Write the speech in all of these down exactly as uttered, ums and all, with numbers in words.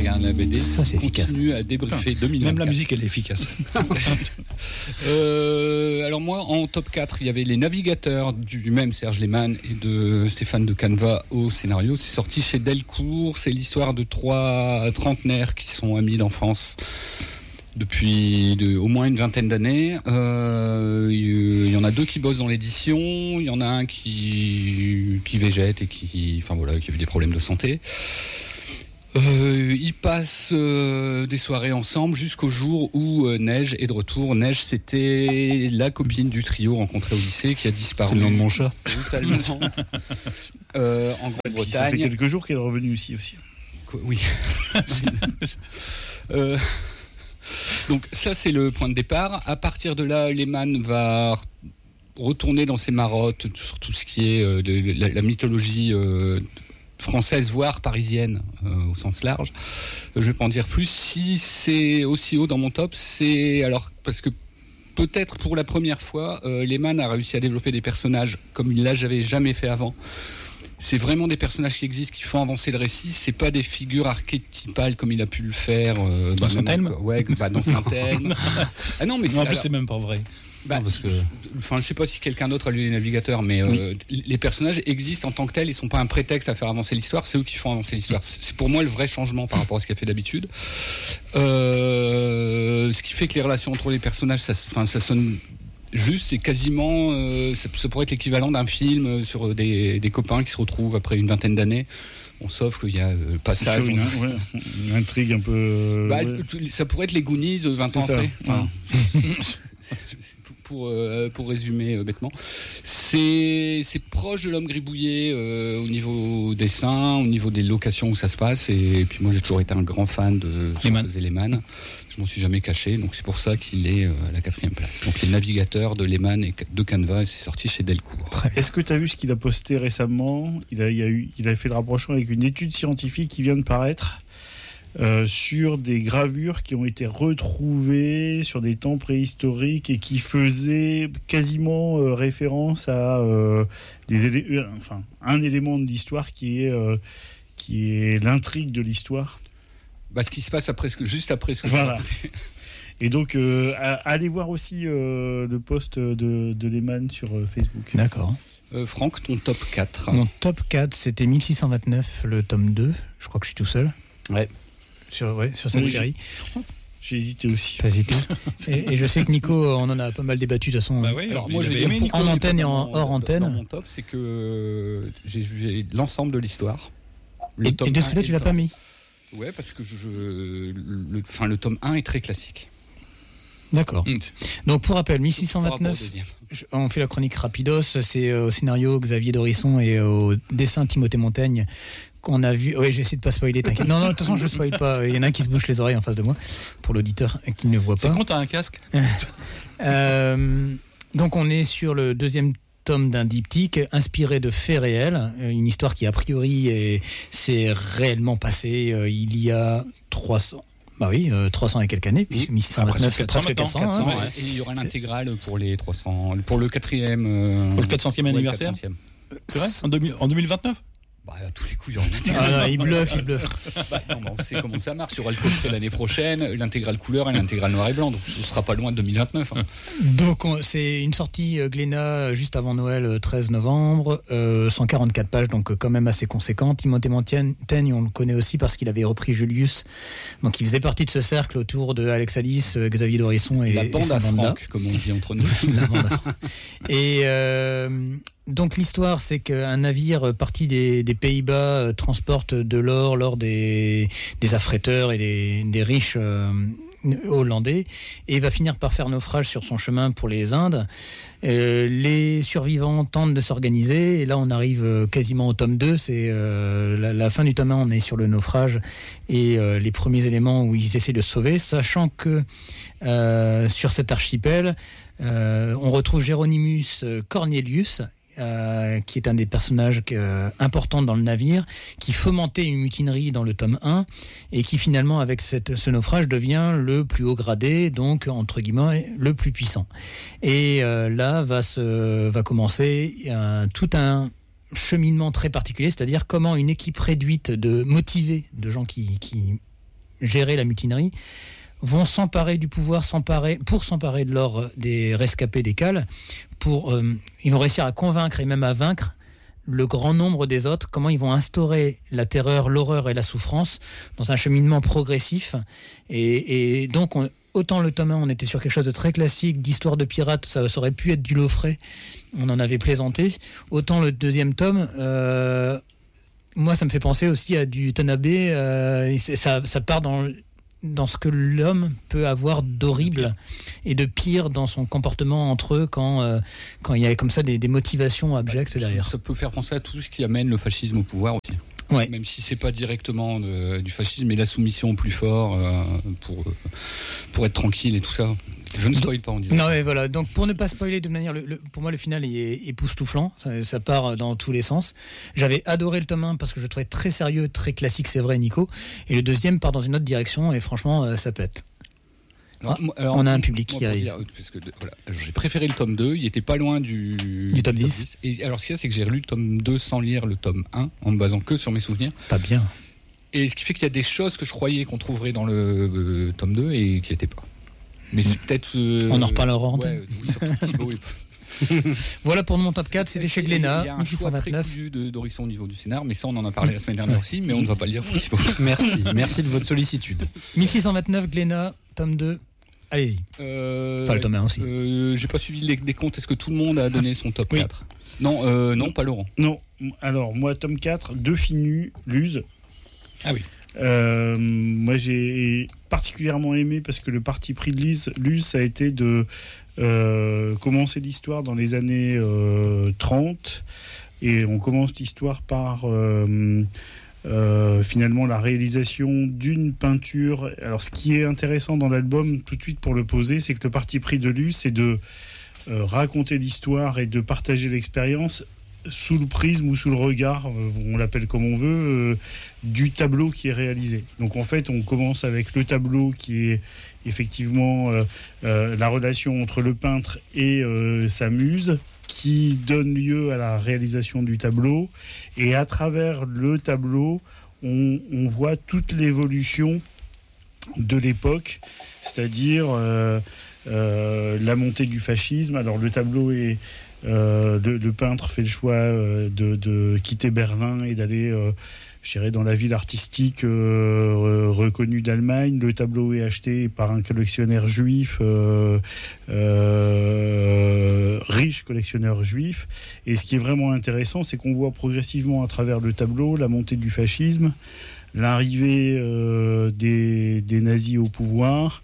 regarde la B D, ça c'est continue efficace. à débriefer deux mille vingt-quatre. Même la musique, elle est efficace. euh, alors moi, en top quatre, il y avait Les Navigateurs du même Serge Lehmann et de Stéphane de Caneva au scénario. C'est sorti chez Delcourt. C'est l'histoire de trois trentenaires qui sont amis d'enfance depuis de, au moins une vingtaine d'années. Euh, il y en a deux qui bossent dans l'édition, il y en a un qui, qui végète et qui, enfin voilà, qui a eu des problèmes de santé. Euh, ils passent euh, des soirées ensemble jusqu'au jour où euh, Neige est de retour. Neige, c'était la copine du trio rencontré au lycée qui a disparu. C'est le nom de mon chat. Brutalement. euh, en Grande-Bretagne. Ça fait quelques jours qu'elle est revenue ici aussi. Quoi, oui. euh, Donc ça, c'est le point de départ. À partir de là, Lehmann va retourner dans ses marottes sur tout ce qui est euh, de, de, la, la mythologie euh, française, voire parisienne, euh, au sens large. Je ne vais pas en dire plus. Si c'est aussi haut dans mon top, c'est alors parce que peut-être pour la première fois, euh, Lehmann a réussi à développer des personnages comme il ne l'avait jamais fait avant. C'est vraiment des personnages qui existent, qui font avancer le récit. C'est pas des figures archétypales comme il a pu le faire euh, dans Saint-Elme. Ouais, bah, dans Saint-Elme. Ah non, mais c'est, non, en plus, alors, c'est même pas vrai. Bah, non, parce que... Enfin, je sais pas si quelqu'un d'autre a lu Les Navigateurs, mais euh, oui. Les personnages existent en tant que tels. Ils sont pas un prétexte à faire avancer l'histoire. C'est eux qui font avancer l'histoire. C'est pour moi le vrai changement par rapport à ce qu'il a fait d'habitude. Euh, ce qui fait que les relations entre les personnages, ça, enfin, ça sonne juste, c'est quasiment, euh, ça, ça pourrait être l'équivalent d'un film sur des, des copains qui se retrouvent après une vingtaine d'années. Bon, sauf qu'il y a le passage. Une, ouais, une intrigue un peu. Euh, bah, ouais. Ça pourrait être les Goonies vingt c'est ans ça. après. Enfin, ouais. pour, euh, pour résumer euh, bêtement, c'est, c'est proche de L'Homme gribouillé euh, au niveau dessin, au niveau des locations où ça se passe. Et, et puis moi, j'ai toujours été un grand fan de ce que faisait Lehmann. Je m'en suis jamais caché, donc c'est pour ça qu'il est euh, à la quatrième place. Donc Les Navigateurs de Lehmann et de Caneva, et c'est sorti chez Delcourt. Est-ce que tu as vu ce qu'il a posté récemment ? Il a, il a eu, il a fait le rapprochement avec une étude scientifique qui vient de paraître. Euh, sur des gravures qui ont été retrouvées sur des temps préhistoriques et qui faisaient quasiment euh, référence à euh, des élé- euh, enfin, un élément de l'histoire qui est, euh, qui est l'intrigue de l'histoire. Bah, ce qui se passe après, juste après ce que voilà. j'ai Et donc, euh, allez voir aussi euh, le post de, de Lehmann sur euh, Facebook. D'accord. Euh, Franck, ton top quatre. Mon top quatre, c'était mille six cent vingt-neuf, le tome deux. Je crois que je suis tout seul. Ouais. Sur, ouais, sur cette oui, série. J'ai hésité aussi. T'as hésité. et, et je sais que Nico, on en a pas mal débattu de toute façon. Bah oui, alors moi, je vais dire en antenne et en hors antenne. Dans mon top, c'est que j'ai jugé l'ensemble de l'histoire. Et, et de celui-là, tu l'as pas mis ? Ouais, parce que je, le, enfin, le tome un est très classique. D'accord. Mmh. Donc pour rappel, mille six cent vingt-neuf, on fait la chronique rapidos, c'est au scénario Xavier Dorisson et au dessin Timothée Montaigne qu'on a vu. Oui, j'essaie de pas spoiler, t'inquiète. Non, non, de toute façon, je spoil pas. Il y en a un qui se bouche les oreilles en face de moi, pour l'auditeur qui ne voit pas. C'est quand t'as un casque. euh, Donc on est sur le deuxième tome d'un diptyque inspiré de faits réels, une histoire qui a priori est, s'est réellement passée euh, il y a trois cents. Bah oui, euh, trois cents et quelques années, puis mille six cent vingt-neuf, ah, presque quatre cents. quatre cents hein, ouais. Et il y aura l'intégrale pour les trois cents, pour le quatrième. Euh, pour le quatre centième anniversaire. quatre centième. C'est vrai en, deux mille, en deux mille vingt-neuf. Bah, à tous les coups, il y aura une intégrale. Ah non, il bluffe, il bluffe. Bah, non, bah, on sait comment ça marche. Il y aura le coffret l'année prochaine, l'intégrale couleur et l'intégrale noir et blanc. Donc, ce ne sera pas loin de deux mille vingt-neuf. Hein. Donc, on, c'est une sortie euh, Glénat juste avant Noël, treize novembre, euh, cent quarante-quatre pages, donc euh, quand même assez conséquent. Timothée Montaigne, on le connaît aussi parce qu'il avait repris Julius. Donc, il faisait partie de ce cercle autour de Alex Alice, euh, Xavier Dorisson et la bande et à bande Franck, comme on dit entre nous. La bande à Franck. Et euh, donc, l'histoire, c'est qu'un navire parti des, des Pays-Bas euh, transporte de l'or, l'or des, des affréteurs et des, des riches euh, hollandais, et va finir par faire naufrage sur son chemin pour les Indes. Euh, les survivants tentent de s'organiser, et là on arrive quasiment au tome deux, c'est euh, la, la fin du tome un, on est sur le naufrage et euh, les premiers éléments où ils essaient de se sauver, sachant que euh, sur cet archipel euh, on retrouve Géronymus Cornelius, Euh, qui est un des personnages euh, importants dans le navire, qui fomentait une mutinerie dans le tome un et qui finalement avec cette, ce naufrage devient le plus haut gradé, donc entre guillemets le plus puissant. Et euh, là va, se, va commencer euh, tout un cheminement très particulier, c'est-à-dire comment une équipe réduite de motivés, de gens qui, qui gérer la mutinerie, vont s'emparer du pouvoir, s'emparer pour s'emparer de l'or des rescapés des cales. Pour, euh, ils vont réussir à convaincre et même à vaincre le grand nombre des autres, comment ils vont instaurer la terreur, l'horreur et la souffrance dans un cheminement progressif. Et, et donc, on, autant le tome un, on était sur quelque chose de très classique, d'histoire de pirates, ça, ça aurait pu être du Lofray, on en avait plaisanté. Autant le deuxième tome, euh, moi, ça me fait penser aussi à du Tanabe, euh, ça, ça part dans... dans ce que l'homme peut avoir d'horrible et de pire dans son comportement entre eux quand, euh, quand il y a comme ça des, des motivations abjectes derrière. Ça peut faire penser à tout ce qui amène le fascisme au pouvoir aussi. Ouais. Même si c'est pas directement de, du fascisme, mais la soumission au plus fort euh, pour, pour être tranquille et tout ça. Je ne spoil pas en disant. Non mais voilà, donc pour ne pas spoiler de manière, le, le, pour moi le final est époustouflant, ça, ça part dans tous les sens. J'avais adoré le tome un parce que je le trouvais très sérieux, très classique, c'est vrai Nico, et le deuxième part dans une autre direction et franchement euh, ça pète. Alors, ah, alors, on a un public moi, qui arrive. Dire, parce que, voilà, j'ai préféré le tome deux, il était pas loin du, du top dix. Et alors ce qu'il y a, c'est que j'ai relu le tome deux sans lire le tome un, en me basant que sur mes souvenirs. Pas bien. Et ce qui fait qu'il y a des choses que je croyais qu'on trouverait dans le euh, tome deux et qui n'étaient pas. Mais c'est peut-être... Euh, on en reparlera en ouais, oui, surtout Thibaut. Voilà pour mon top quatre, c'était chez Glénat. Il y a un choix très cousu de Dorisson au niveau du scénar, mais ça on en a parlé la semaine dernière aussi, mais on ne va pas le dire pour Thibaut. Merci, merci de votre sollicitude. mille six cent vingt-neuf, Glénat, tome deux. Allez-y. Euh, enfin, le tome un aussi. Euh, j'ai pas suivi les, les comptes. Est-ce que tout le monde a donné son top oui. quatre? Non, euh, non, pas Laurent. Non. Alors, moi, tome quatre, deux Finus, Luz. Ah oui. Euh, moi, j'ai particulièrement aimé parce que le parti pris de Luz, Luz ça a été de euh, commencer l'histoire dans les années euh, trente. Et on commence l'histoire par... Euh, Euh, finalement la réalisation d'une peinture. Alors ce qui est intéressant dans l'album tout de suite pour le poser, c'est que le parti pris de Luz, c'est de euh, raconter l'histoire et de partager l'expérience sous le prisme ou sous le regard, euh, on l'appelle comme on veut, euh, du tableau qui est réalisé. Donc en fait on commence avec le tableau qui est effectivement euh, euh, la relation entre le peintre et euh, sa muse, qui donne lieu à la réalisation du tableau. Et à travers le tableau, on, on voit toute l'évolution de l'époque, c'est-à-dire euh, euh, la montée du fascisme. Alors le tableau est... Euh, le, le peintre fait le choix euh, de, de quitter Berlin et d'aller... Euh, je dirais dans la ville artistique euh, reconnue d'Allemagne. Le tableau est acheté par un collectionneur juif, euh, euh, riche collectionneur juif. Et ce qui est vraiment intéressant, c'est qu'on voit progressivement à travers le tableau la montée du fascisme, l'arrivée euh, des, des nazis au pouvoir,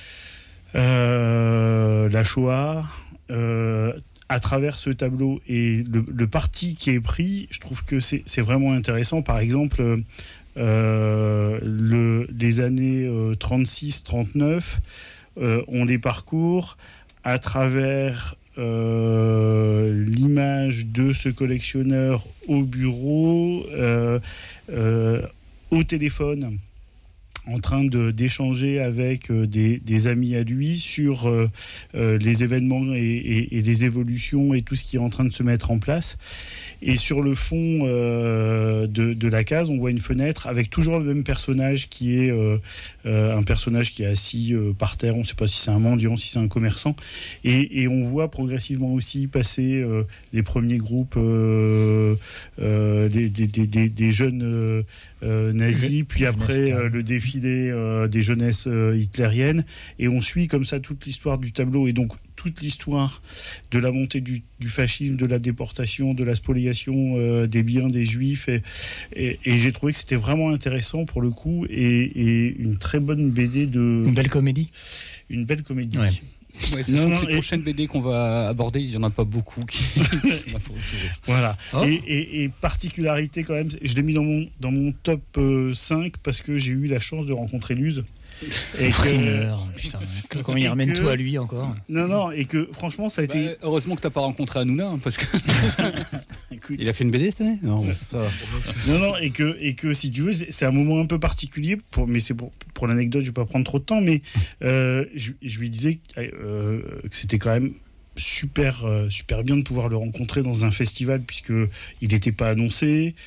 euh, la Shoah, euh, à travers ce tableau. Et le, le parti qui est pris, je trouve que c'est, c'est vraiment intéressant. Par exemple, euh, le, les années euh, trente-six trente-neuf, euh, on les parcourt à travers euh, l'image de ce collectionneur au bureau, euh, euh, au téléphone, en train de, d'échanger avec euh, des, des amis à lui sur euh, euh, les événements et, et, et les évolutions et tout ce qui est en train de se mettre en place. Et sur le fond euh, de, de la case, on voit une fenêtre avec toujours le même personnage qui est euh, euh, un personnage qui est assis euh, par terre. On ne sait pas si c'est un mendiant, si c'est un commerçant. Et, et on voit progressivement aussi passer euh, les premiers groupes, euh, euh, des, des, des, des jeunes euh, euh, nazis, puis après euh, le défilé euh, des jeunesses euh, hitlériennes. Et on suit comme ça toute l'histoire du tableau. Et donc toute l'histoire de la montée du, du fascisme, de la déportation, de la spoliation euh, des biens des juifs. Et, et, et j'ai trouvé que c'était vraiment intéressant pour le coup. Et, et une très bonne B D de... Une belle comédie. Une belle comédie. Ouais. Ouais, non, non, les et... prochaines B D qu'on va aborder, il n'y en a pas beaucoup qui sont voilà. Oh. Et, et, et particularité quand même, je l'ai mis dans mon, dans mon top euh, cinq parce que j'ai eu la chance de rencontrer Luz. Et que... Putain, comment il ramène que... tout à lui encore. Non, non, et que franchement ça a été... Bah, heureusement que tu n'as pas rencontré Hanouna, hein, parce que... Écoute, il a fait une B D cette année ? Non, bon, ça va. non, non, et que, et que si tu veux, c'est un moment un peu particulier, pour, mais c'est pour, pour l'anecdote, je ne vais pas prendre trop de temps, mais euh, je, je lui disais euh, que c'était quand même super, euh, super bien de pouvoir le rencontrer dans un festival, puisqu'il n'était pas annoncé,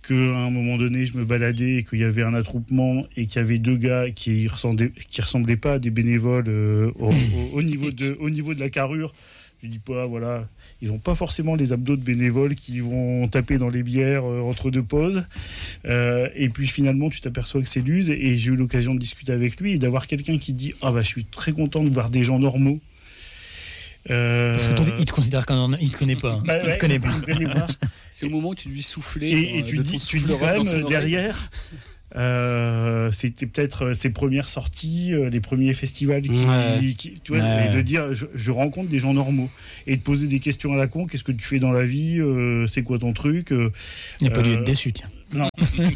qu'à un moment donné, je me baladais et qu'il y avait un attroupement et qu'il y avait deux gars qui ressemblaient, qui ressemblaient pas à des bénévoles euh, au, au, au, niveau de, au niveau de la carrure. Je dis pas, voilà, ils n'ont pas forcément les abdos de bénévoles qui vont taper dans les bières euh, entre deux pauses. Euh, et puis finalement, tu t'aperçois que c'est l'use. Et, et j'ai eu l'occasion de discuter avec lui et d'avoir quelqu'un qui dit, ah bah je suis très content de voir des gens normaux. Euh... Parce qu'il te considère comme il te connaît pas. Bah, il ouais, te connaît pas. Il connaît pas. C'est au moment où tu lui soufflais. Et, et tu, dis, tu dis quand même derrière. Euh, c'était peut-être ses premières sorties, euh, les premiers festivals qui, ouais. qui tu vois, ouais. et de dire je, je rencontre des gens normaux et de poser des questions à la con. Qu'est-ce que tu fais dans la vie, euh, c'est quoi ton truc, euh, il n'y a pas lieu d'être déçu, tiens. Non.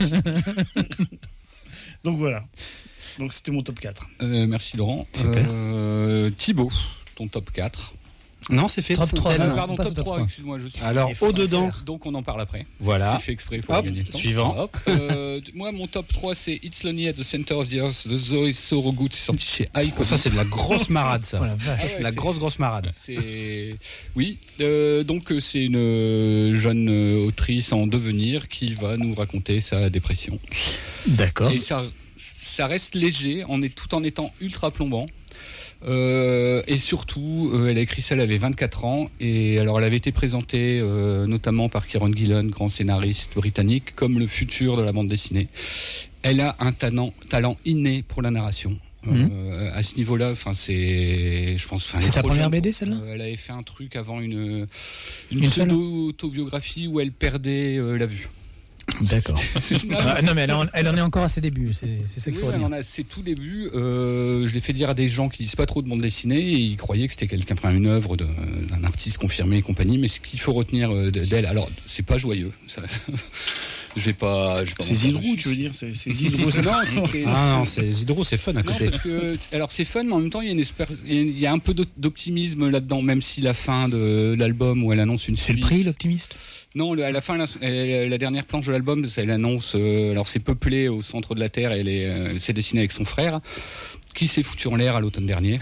Donc voilà, donc c'était mon top quatre. Euh, merci Laurent. Super. euh, Thibaut, ton top quatre. Non, c'est fait. Top trois, Ah, non, pardon, top top trois, trois. Excuse-moi, je suis. Alors, au-dedans. Donc, on en parle après. Voilà. C'est fait exprès pour Hop, gagner le temps. suivant. Hop. Euh, moi, mon top trois, c'est It's Lonely at the Center of the Earth de Zoé Sorogood. C'est sorti chez Icon. Ça, c'est de la grosse marade, ça. Oh la vache. Ah ouais, c'est de la c'est- grosse, grosse marade. C'est oui, euh, donc euh, c'est une euh, jeune euh, autrice en devenir qui va nous raconter sa dépression. D'accord. Et ça, ça reste léger, en est, tout en étant ultra plombant. Euh, et surtout, euh, elle a écrit ça, elle avait vingt-quatre ans, et alors elle avait été présentée euh, notamment par Kieron Gillen, grand scénariste britannique, comme le futur de la bande dessinée. Elle a un talent, talent inné pour la narration. Mmh. Euh, à ce niveau-là, enfin c'est, je pense, enfin, elle C'est est sa trop première jeune. B D, celle-là Euh, Elle avait fait un truc avant une une, Une seule pseudo-autobiographie où elle perdait euh, la vue. D'accord. C'est- Ah, non, mais elle en, elle en est encore à ses débuts, c'est, c'est ça qu'il Oui, faut elle dire. en a ses tout débuts. Euh, je l'ai fait dire à des gens qui lisent pas trop de bande dessinée et ils croyaient que c'était quelqu'un, enfin une œuvre de, d'un artiste confirmé et compagnie. Mais ce qu'il faut retenir euh, d'elle, alors c'est pas joyeux. Ça, je vais pas. je vais pas C'est mentir Zidrou, dessus. tu veux dire c'est, c'est Zidrou, c'est- Non, c'est- c'est- Ah non, c'est Zidro, c'est fun à non, côté. parce que alors c'est fun, mais en même temps il y a une espèce, il y a un peu d'optimisme là-dedans, même si la fin de l'album où elle annonce une C'est le suite. prix, l'optimiste. Non, le- à la fin, la, la- la dernière planche de l'album, c'est- elle annonce. Euh, alors, c'est peuplé au centre de la Terre et elle, est, euh, elle s'est dessinée avec son frère, qui s'est foutu en l'air à l'automne dernier.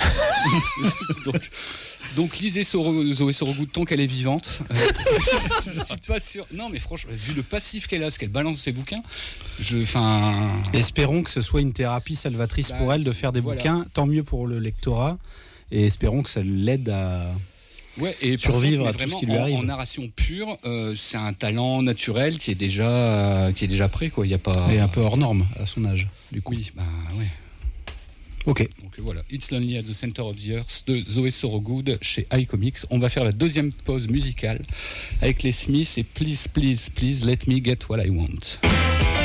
donc, donc, lisez Soro, Zoé Sorogood tant qu'elle est vivante. Euh, je suis pas sûr. Non, mais franchement, vu le passif qu'elle a, ce qu'elle balance ses bouquins, je. Enfin. Espérons que ce soit une thérapie salvatrice Bah, pour elle de faire des voilà. bouquins, tant mieux pour le lectorat, et espérons que ça l'aide à... Ouais, et par survivre contre, à tout ce mais qui lui vraiment, arrive. En, en narration pure, euh, c'est un talent naturel qui est déjà, euh, qui est déjà prêt, quoi. Il y a pas. Et un peu hors norme à son âge, du coup. Oui, bah ouais. Ok. Donc euh, voilà, It's Lonely at the Center of the Earth de Zoé Sorogood chez iComics. On va faire la deuxième pause musicale avec les Smiths et Please, Please, Please Let Me Get What I Want.